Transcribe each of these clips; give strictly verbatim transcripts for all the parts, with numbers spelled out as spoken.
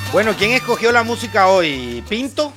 Bueno, ¿quién escogió la música hoy? ¿Pinto?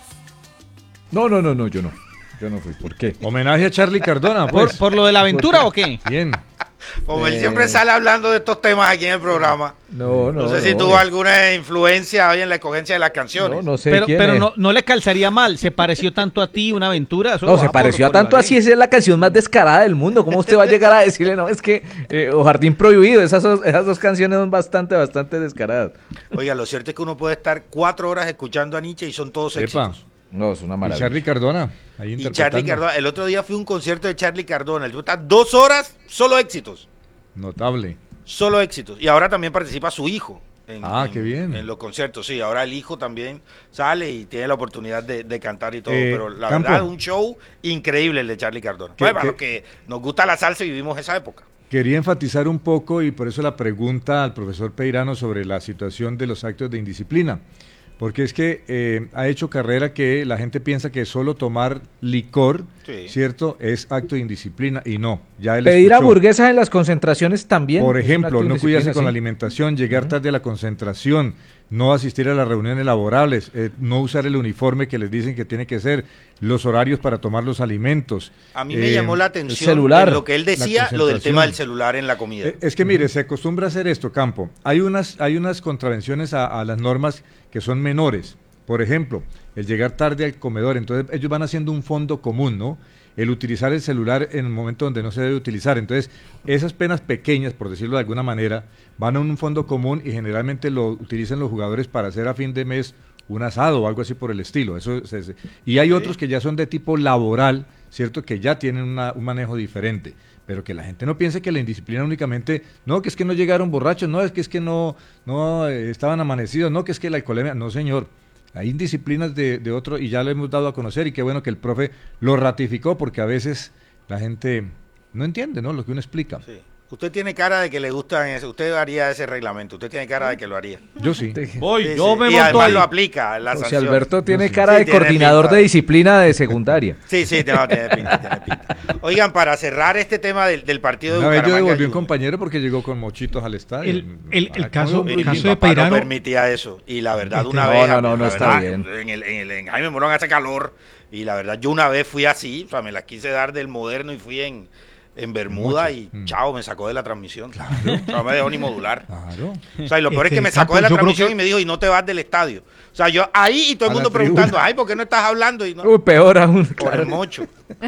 No, no, no, no, yo no. Yo no fui. ¿Por qué? Homenaje a Charlie Cardona, pues. ¿Por, por lo de la aventura o qué? Bien. Como él Eh. siempre sale hablando de estos temas aquí en el programa. No, no. No sé si no, tuvo no. alguna influencia hoy en la escogencia de las canciones. No, no sé Pero, quién pero es. no, no le calzaría mal. ¿Se pareció tanto a ti una aventura? Eso No, va se por- pareció a por tanto la así, ley. esa es la canción más descarada del mundo. ¿Cómo usted va a llegar a decirle, no, es que eh, o Jardín Prohibido, esas, dos- esas dos canciones son bastante, bastante descaradas. Oiga, lo cierto es que uno puede estar cuatro horas escuchando a Nietzsche y son todos Epa. éxitos. No, es una Y maravilla. Charlie Cardona, ahí Y interpretando. Charlie Cardona, el otro día fui a un concierto de Charlie Cardona. El tipo está dos horas, solo éxitos. Notable. Solo éxitos. Y ahora también participa su hijo. En, Ah, en- qué bien. En los conciertos, sí. Ahora el hijo también sale y tiene la oportunidad de, de cantar y todo. Eh, pero la Campo. verdad, un show increíble el de Charlie Cardona. ¿Qué- Pues, para qué- los que nos gusta la salsa y vivimos esa época. Quería enfatizar un poco y por eso la pregunta al profesor Peirano sobre la situación de los actos de indisciplina. Porque es que eh, ha hecho carrera que la gente piensa que solo tomar licor, Sí. ¿cierto?, es acto de indisciplina y no. Ya él Pedir escuchó. hamburguesas en las concentraciones también. Por es un ejemplo, acto de no cuidarse indisciplina, con la sí. alimentación, llegar tarde a la concentración, no asistir a las reuniones laborables, eh, no usar el uniforme que les dicen que tiene que ser, los horarios para tomar los alimentos. A mí me Eh, llamó la atención celular, en lo que él decía, la lo del tema concentración. del celular en la comida. Eh, Es que mire, se acostumbra a hacer esto, Campo. Hay unas, hay unas contravenciones a, a las normas que son menores. Por ejemplo, el llegar tarde al comedor. Entonces ellos van haciendo un fondo común, ¿no? El utilizar el celular en el momento donde no se debe utilizar. Entonces, esas penas pequeñas, por decirlo de alguna manera, van a un fondo común y generalmente lo utilizan los jugadores para hacer a fin de mes un asado o algo así por el estilo. Eso se- se- y hay Sí. otros que ya son de tipo laboral, ¿cierto? Que ya tienen una- un manejo diferente. Pero que la gente no piense que la indisciplina únicamente, no, que es que no llegaron borrachos, no, es que es que no, no eh, estaban amanecidos, no, que es que la alcoholemia, no señor. Hay indisciplinas de, de otro y ya lo hemos dado a conocer y qué bueno que el profe lo ratificó porque a veces la gente no entiende, ¿no? Lo que uno explica. Sí. Usted tiene cara de que le gustan ese, usted haría ese reglamento, usted tiene cara de que lo haría. Yo sí. Voy, Sí, yo sí. me y monto además ahí. lo aplica la José sanción. Alberto tiene sí. cara Sí, de tiene coordinador pinta. de disciplina de secundaria. Sí, sí, no, tiene pinta, tiene pinta. Oigan, para cerrar este tema del, del partido de Una vez yo Bucaramanga devolví un Junior, compañero porque llegó con mochitos al estadio. El- el- el Ah, caso- ¿cómo? el y caso mi de papá no Peirano- permitía eso. Y la verdad, Este, una no, vez. no, no, no la está verdad, bien. En, el, en, el, en Jaime Morón hace calor. Y la verdad, yo una vez fui así, o sea, me la quise dar del moderno y fui en, en Bermuda Mucho. y Mm. chao, me sacó de la transmisión. No me dejó ni modular. Claro. O sea, y lo peor Este, es que me sacó de la Campos, yo creo transmisión que- y me dijo, y no te vas del estadio. O sea, yo ahí y todo el A la mundo tribuna. preguntando, ay, ¿por qué no estás hablando? Y no, Uy, peor aún. por claro. el mocho.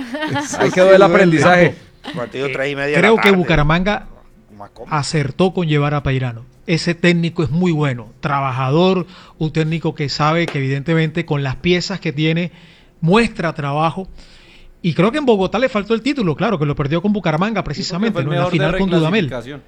Ahí quedó el aprendizaje. Partido tres y media de Creo la que tarde. Bucaramanga Más cómodo. acertó con llevar a Peirano. Ese técnico es muy bueno, trabajador, un técnico que sabe que evidentemente con las piezas que tiene muestra trabajo. Y creo que en Bogotá le faltó el título, claro, que lo perdió con Bucaramanga precisamente, ¿no? En la final con Dudamel.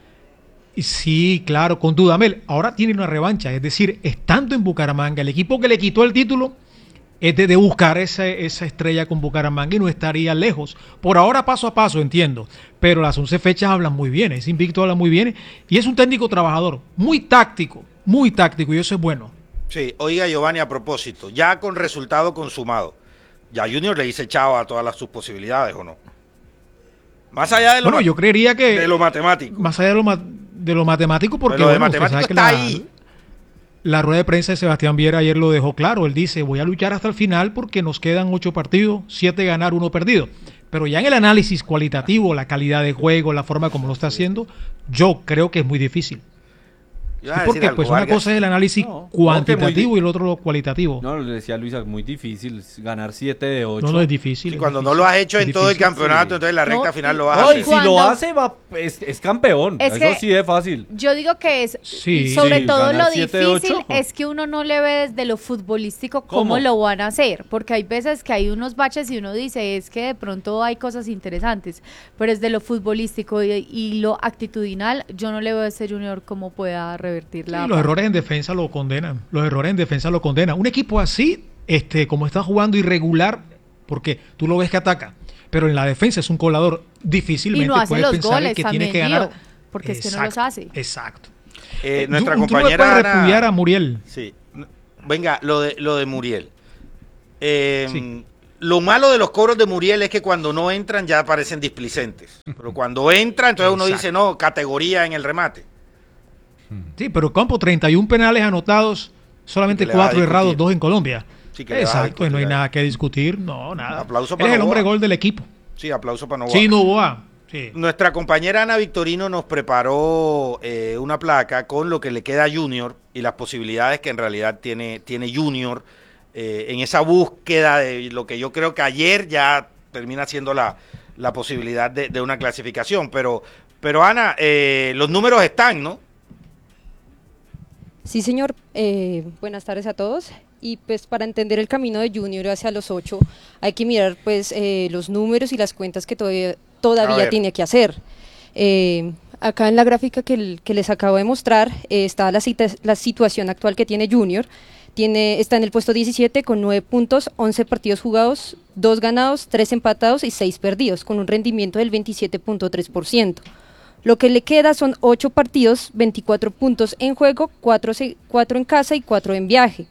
Y sí, claro, con Dudamel. Ahora tiene una revancha, es decir, estando en Bucaramanga, el equipo que le quitó el título es de, de buscar esa, esa estrella con Bucaramanga y no estaría lejos. Por ahora paso a paso, entiendo, pero las once fechas hablan muy bien, ese invicto habla muy bien y es un técnico trabajador, muy táctico, muy táctico y eso es bueno. Sí, oiga Giovanni, a propósito, ya con resultado consumado, ya Junior le dice chao a todas las, sus posibilidades, ¿o no? Más allá de lo, Bueno, ma- yo creería que de lo matemático. más allá de lo, ma- de lo matemático, porque Pero lo de bueno, usted matemático sabe que está la, ahí. la rueda de prensa de Sebastián Viera ayer lo dejó claro. Él dice, voy a luchar hasta el final porque nos quedan ocho partidos, siete ganar, uno perdido. Pero ya en el análisis cualitativo, la calidad de juego, la forma como lo está haciendo, yo creo que es muy difícil. Yo iba a ¿Y decir por qué? algo, Pues una Vargas. cosa es el análisis No, cuantitativo no, que muy di- y el otro lo cualitativo. No, le decía Luisa, muy difícil ganar siete de ocho. No, no es difícil. Sí, es cuando no difícil, lo has hecho es en todo el difícil. campeonato, sí. entonces la recta No, final y- lo vas a No, hacer. y si lo Cuando- hace, va, es, es campeón. Es Eso que- sí es fácil. Yo digo que es, Sí, sobre sí, todo ganar lo siete de difícil ocho. es que uno no le ve desde lo futbolístico cómo, ¿Cómo? lo van a hacer, porque hay veces que hay unos baches y uno dice, es que de pronto hay cosas interesantes, pero desde lo futbolístico y, y lo actitudinal, yo no le veo a ese Junior cómo pueda revertir la... Sí, los errores en defensa lo condenan. Los errores en defensa lo condenan. Un equipo así, este, como está jugando irregular, porque tú lo ves que ataca, pero en la defensa es un colador. Difícilmente Y no hace puedes los pensar goles que también, tiene que ganar. Gio, porque es que no los hace. Exacto. Eh, Tú- nuestra tú no le compañera puedes Ana- repudiar a Muriel. Sí. Venga, lo de, lo de Muriel. Eh, Sí. Lo malo de los cobros de Muriel es que cuando no entran ya parecen displicentes. Pero cuando entra, entonces uno Exacto. dice, no, categoría en el remate. Sí, pero Campo, treinta y uno penales anotados, solamente Que le vas a cuatro errados, discutir. dos en Colombia. Sí, que le vas a Exacto, pues no hay discutir ahí. nada que discutir, no, nada. Aplauso Él para es el Novoa. hombre gol del equipo. Sí, aplauso para Novoa. Sí, Novoa. Sí. Nuestra compañera Ana Victorino nos preparó eh, una placa con lo que le queda a Junior y las posibilidades que en realidad tiene, tiene Junior eh, en esa búsqueda de lo que yo creo que ayer ya termina siendo la, la posibilidad de, de una clasificación. Pero, pero Ana, eh, los números están, ¿no? Sí, señor. Eh, buenas tardes a todos. Y pues para entender el camino de Junior hacia los ocho hay que mirar pues eh, los números y las cuentas que todavía, A todavía ver. tiene que hacer. Eh, acá en la gráfica que, el- que les acabo de mostrar eh, está la, cita- la situación actual que tiene Junior. Tiene, está en el puesto diecisiete con nueve puntos, once partidos jugados, dos ganados, tres empatados y seis perdidos, con un rendimiento del veintisiete punto tres por ciento. Lo que le queda son ocho partidos, veinticuatro puntos en juego, cuatro en casa y cuatro en viaje.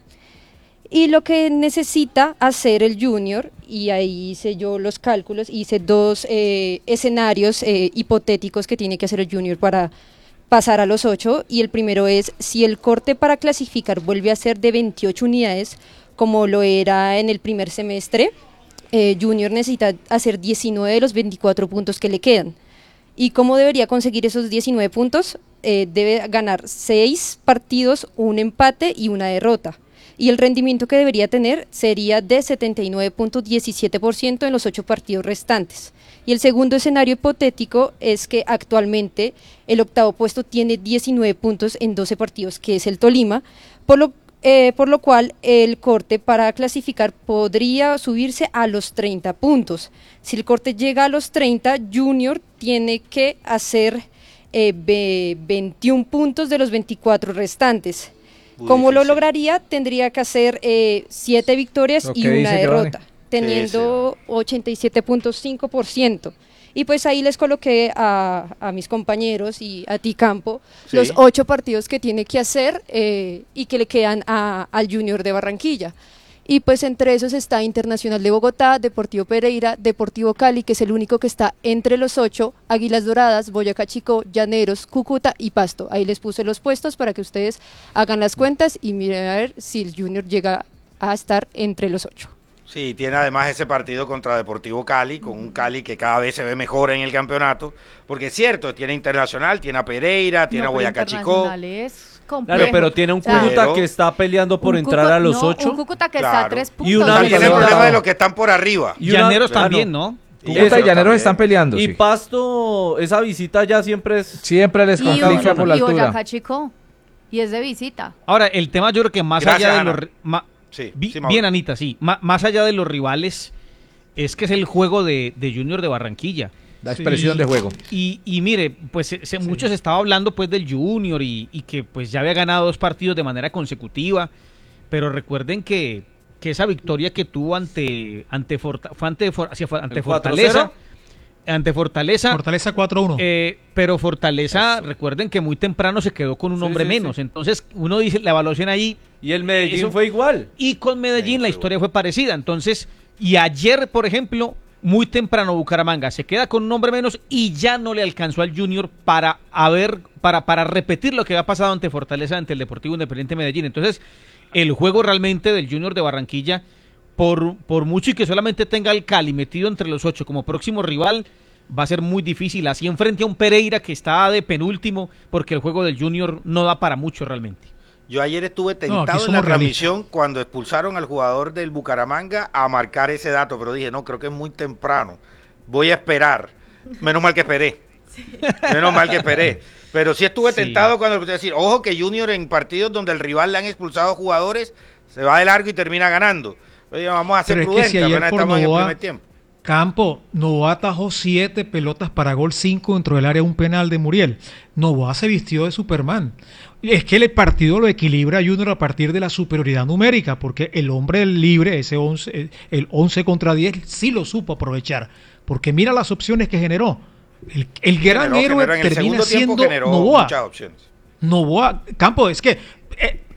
Y lo que necesita hacer el Junior, y ahí hice yo los cálculos, hice dos eh, escenarios eh, hipotéticos que tiene que hacer el Junior para pasar a los ocho, y el primero es si el corte para clasificar vuelve a ser de veintiocho unidades, como lo era en el primer semestre, eh, Junior necesita hacer diecinueve de los veinticuatro puntos que le quedan. ¿Y cómo debería conseguir esos diecinueve puntos? Eh, debe ganar seis partidos, un empate y una derrota. Y el rendimiento que debería tener sería de setenta y nueve punto diecisiete por ciento en los ocho partidos restantes. Y el segundo escenario hipotético es que actualmente el octavo puesto tiene diecinueve puntos en doce partidos, que es el Tolima, por lo, eh, por lo cual el corte para clasificar podría subirse a los treinta puntos. Si el corte llega a los treinta, Junior tiene que hacer eh, ve- veintiún puntos de los veinticuatro restantes. Muy ¿Cómo lo difícil. lograría? Tendría que hacer eh, siete victorias Lo y que una dice derrota, Giovanni. teniendo ochenta y siete punto cinco por ciento. Y pues ahí les coloqué a, a mis compañeros y a ti, Campo, Sí. los ocho partidos que tiene que hacer eh, y que le quedan a- al Junior de Barranquilla. Y pues entre esos está Internacional de Bogotá, Deportivo Pereira, Deportivo Cali, que es el único que está entre los ocho, Águilas Doradas, Boyacá Chicó, Llaneros, Cúcuta y Pasto. Ahí les puse los puestos para que ustedes hagan las cuentas y miren a ver si el Junior llega a estar entre los ocho. Sí, tiene además ese partido contra Deportivo Cali, con un Cali que cada vez se ve mejor en el campeonato, porque es cierto, tiene Internacional, tiene a Pereira, tiene No, a pero Boyacá Chicó. Internacional es complejo. Claro, pero tiene un O sea, Cúcuta Pero- que está peleando por un entrar Cúcuta- a los no, ocho. Un Cúcuta que está a Claro. tres Y puntos. una O sea, de tiene el Claro. problema de los que están por arriba. Y una- Llaneros ah, no. también, ¿no? Y Cúcuta y eso Llaneros también. están peleando, Y sí. Pasto, esa visita ya siempre es... Siempre les Y, complica un- por la y Boyacá altura. Chico. Y es de visita. Ahora, el tema yo creo que más Gracias, allá de Ana. los... ri- ma- Sí, vi- sí, Mauro. bien, Anita, sí. Ma- más allá de los rivales, es que es el juego de, de Junior de Barranquilla. La expresión Y- de juego. Y, y mire, pues se, se- mucho se estaba hablando pues del Junior y, y que pues ya había ganado dos partidos de manera consecutiva, pero recuerden que, que esa victoria que tuvo ante ante, Forta- fue ante, For- sí, fue ante ¿El cuatro Fortaleza, cero? ante Fortaleza, Fortaleza cuatro uno. eh, pero Fortaleza, recuerden que muy temprano se quedó con un Sí, hombre sí, menos, sí. entonces uno dice la evaluación ahí Y el Medellín Eso- fue igual. y con Medellín Sí, la fue historia fue parecida. Entonces, y ayer, por ejemplo, muy temprano Bucaramanga se queda con un hombre menos y ya no le alcanzó al Junior para haber, para, para repetir lo que había pasado ante Fortaleza, ante el Deportivo Independiente Medellín. Entonces, el juego realmente del Junior de Barranquilla, por, por mucho y que solamente tenga al Cali metido entre los ocho como próximo rival, va a ser muy difícil. Así enfrente a un Pereira que está de penúltimo, porque el juego del Junior no da para mucho realmente. Yo ayer estuve No, tentado aquí en la somos realistas. transmisión cuando expulsaron al jugador del Bucaramanga a marcar ese dato, pero dije, no, creo que es muy temprano. Voy a esperar. Menos mal que esperé. Menos mal que esperé. Pero sí estuve Sí. tentado cuando empecé a decir, ojo que Junior en partidos donde el rival le han expulsado jugadores, se va de largo y termina ganando. Oye, vamos a ser Pero es que prudentes, si ayer apenas por estamos en el Novoa- primer tiempo. Campo, Novoa atajó siete pelotas para gol, cinco dentro del área, un penal de Muriel. Novoa se vistió de Superman. Es que el partido lo equilibra Junior a partir de la superioridad numérica, porque el hombre libre, ese once, el once contra diez, sí lo supo aprovechar. Porque mira las opciones que generó. El, el gran Generó- héroe generó en el termina segundo tiempo siendo generó Novoa. muchas opciones. Novoa, Campo, es que eh,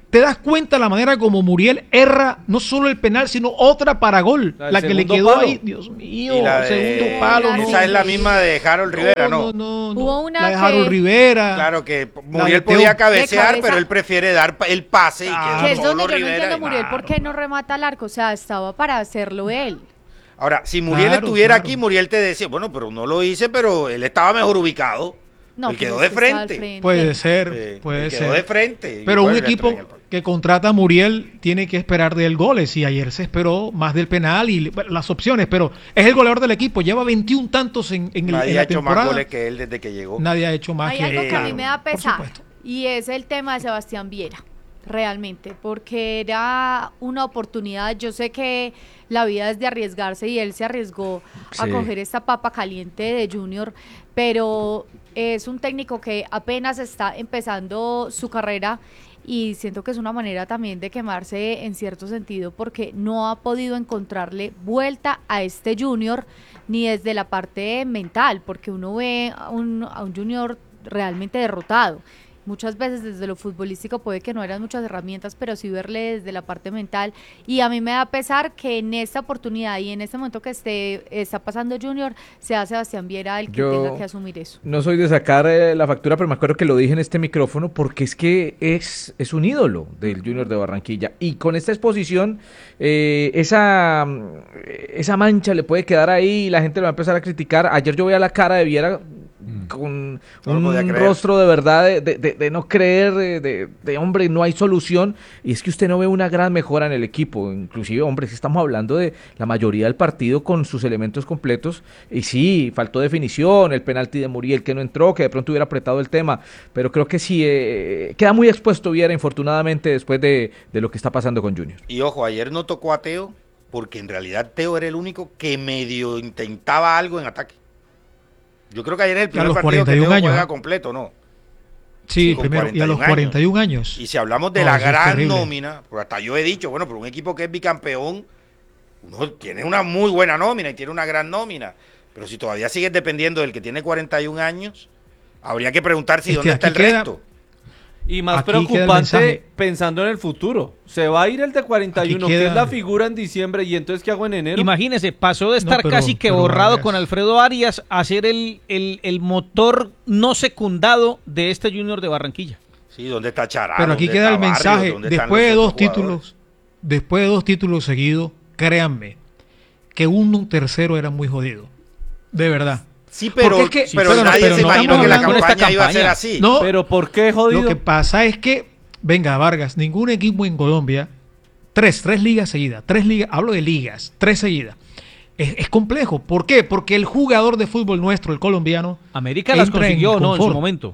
te das cuenta la manera como Muriel erra no solo el penal, sino otra para gol, La del la que le segundo quedó palo. ahí, Dios mío, Y la de- segundo palo. No, esa es la misma de Harold Rivera, ¿no? no, no, no. Hubo una la de Harold que- Rivera. Claro que La Muriel de Teo- podía De cabecear, cabeza. pero él prefiere dar pa- el pase y Claro. que Que es donde solo yo no Rivera. entiendo, y- Muriel, ¿por qué no remata al arco? O sea, estaba para hacerlo él. Ahora, si Muriel Claro, estuviera claro. aquí, Muriel te decía, bueno, pero no lo hice, pero él estaba mejor ubicado. No, él pero quedó es de que estaba al frente. Puede ser, Eh, puede él ser. quedó de frente. Pero Y un bueno, le equipo traen el- que contrata a Muriel tiene que esperar de él goles y ayer se esperó más del penal y bueno, las opciones, pero es el goleador del equipo, lleva veintiún tantos en, en, el- Nadie en ha la hecho más temporada. goles que él desde que llegó. Nadie ha hecho más Hay que algo que a mí él, me da por pesar supuesto. y es el tema de Sebastián Viera, realmente, porque era una oportunidad. Yo sé que la vida es de arriesgarse y él se arriesgó a Sí. coger esta papa caliente de Junior, pero es un técnico que apenas está empezando su carrera y siento que es una manera también de quemarse en cierto sentido porque no ha podido encontrarle vuelta a este Junior ni desde la parte mental, porque uno ve a un, a un Junior realmente derrotado. Muchas veces desde lo futbolístico puede que no eran muchas herramientas, pero sí verle desde la parte mental. Y a mí me da pesar que en esta oportunidad y en este momento que esté está pasando Junior, sea Sebastián Viera el que Yo- tenga que asumir eso. No soy de sacar eh, la factura, pero me acuerdo que lo dije en este micrófono porque es que es, es un ídolo del Junior de Barranquilla. Y con esta exposición, eh, esa, mm, esa mancha le puede quedar ahí y la gente lo va a empezar a criticar. Ayer yo veía la cara de Viera con No lo podía un creer. rostro de verdad de, de- de- de no creer, de, de- de, hombre, no hay solución. Y es que usted no ve una gran mejora en el equipo. Inclusive, hombre, si estamos hablando de la mayoría del partido con sus elementos completos. Y sí, faltó definición, el penalti de Muriel que no entró, que de pronto hubiera apretado el tema. Pero creo que sí, eh, queda muy expuesto Viera, infortunadamente, después de, de lo que está pasando con Junior. Y ojo, ayer no tocó a Teo, porque en realidad Teo era el único que medio intentaba algo en ataque. Yo creo que ayer es el A primer los partido que cuarenta y un Teo años, juega ¿eh? completo, ¿no? Sí, con primero, y a los cuarenta y un cuarenta y un años. Y si hablamos de No, la eso es gran terrible. nómina, pues hasta yo he dicho, bueno, pero un equipo que es bicampeón, uno tiene una muy buena nómina y tiene una gran nómina. Pero si todavía sigues dependiendo del que tiene cuarenta y un años, habría que preguntar si Es dónde que está el aquí queda- resto. Y más Aquí queda el preocupante mensaje. pensando en el futuro. Se va a ir el de cuarenta y uno, Aquí que queda- es la figura en diciembre, y entonces ¿qué hago en enero? Imagínese, pasó de estar pero- casi que pero borrado Vargas. con Alfredo Arias a ser el, el, el motor no secundado de este Junior de Barranquilla. Sí, ¿dónde está Chará? Pero aquí ¿Dónde queda está el Barrios? mensaje, ¿Dónde están después de los dos otros jugadores? títulos, después de dos títulos seguidos, créanme, que uno un tercero era muy jodido. De verdad. Sí, pero, Porque es que- pero pero no- nadie pero se no imaginó estamos que la hablando de esta campaña iba a ser campaña. así. No, Pero ¿por qué jodido? lo que pasa es que, venga, Vargas, ningún equipo en Colombia, tres, tres ligas seguidas, tres ligas, hablo de ligas, tres seguidas. Es, es complejo. ¿Por qué? Porque el jugador de fútbol nuestro, el colombiano, América las entra en consiguió, ¿no? En su confort. momento.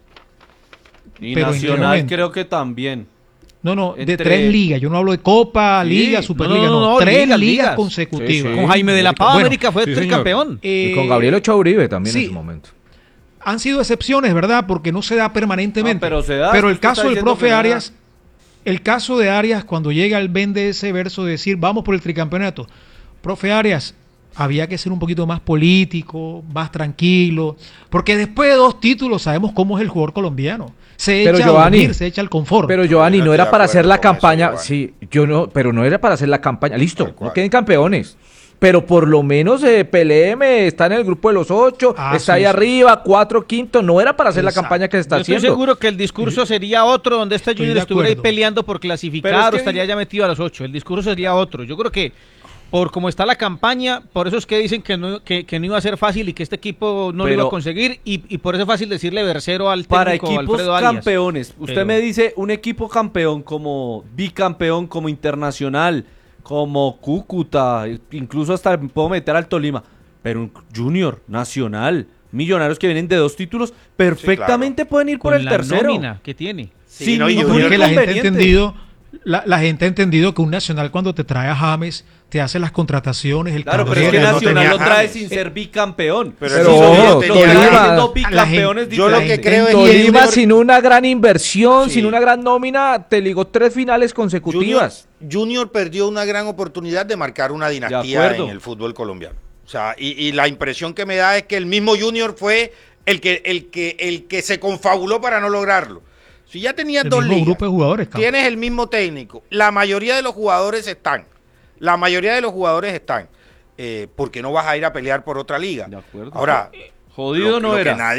Y pero en qué Nacional momento. creo que también. No, no, de Entre- tres ligas. Yo no hablo de Copa, Sí, Liga, no, Superliga, no, no. no, no, tres ligas, ligas, ligas. consecutivas. Sí, sí. Con Jaime de la Pava, Bueno, América fue sí, señor. tricampeón. Eh, Y con Gabriel Ochoa Uribe también sí. en su momento. Han sido excepciones, ¿verdad? Porque no se da permanentemente. No, pero se da. Pero el Usted está caso del diciendo profe que no da. Arias, el caso de Arias, cuando llega, él vende ese verso de decir, vamos por el tricampeonato. Profe Arias, había que ser un poquito más político, más tranquilo, porque después de dos títulos sabemos cómo es el jugador colombiano. Se Pero echa Giovanni, a dormir, se echa al confort. Pero Giovanni, Yo no no era estoy de para hacer acuerdo la con eso, campaña, Giovanni. sí, yo no, pero no era para hacer la campaña, listo, Tal cual. no queden campeones. Pero por lo menos eh, P L M está en el grupo de los ocho, Ah, está sí, ahí sí. arriba, cuatro quinto, no era para hacer la Exacto. campaña que se está Yo estoy haciendo. seguro que el discurso sería otro, donde este Estoy Junior de estuviera ahí acuerdo. peleando por Pero clasificar es o que- estaría ya metido a los ocho. El discurso sería otro. Yo creo que por cómo está la campaña, por eso es que dicen que no, que, que no iba a ser fácil y que este equipo no lo Pero- iba a conseguir y, y por eso es fácil decirle versero al Para técnico equipos Alfredo Arias. campeones, usted Pero- me dice un equipo campeón como bicampeón, como Internacional, como Cúcuta, incluso hasta puedo meter al Tolima, pero un Junior, Nacional, Millonarios que vienen de dos títulos, perfectamente pueden ir con por el la tercero. nómina que tiene. Sí, Sí, no, y no, Junior- Porque la gente ha conveniente. entendido, la, la gente ha entendido que un Nacional cuando te trae a James, te hace las contrataciones, el Claro, pero es tablero, que no Nacional tenía lo trae James. sin ser bicampeón. Pero Sí, eso son- no lo tenía que están James. haciendo A la bicampeones gente- Yo lo que diferentes. creo es que Tolima Junior- sin una gran inversión, Sí. sin una gran nómina, te ligó tres finales consecutivas. Junior, Junior perdió una gran oportunidad de marcar una dinastía acuerdo. en el fútbol colombiano. O sea, y, y la impresión que me da es que el mismo Junior fue el que, el que, el que se confabuló para no lograrlo. Si ya tenías El dos mismo ligas, grupo de jugadores, Campo. tienes el mismo técnico, la mayoría de los jugadores están, la mayoría de los jugadores están, eh, ¿por qué no vas a ir a pelear por otra liga? De acuerdo. Ahora, Jodido lo, no lo era. que nadie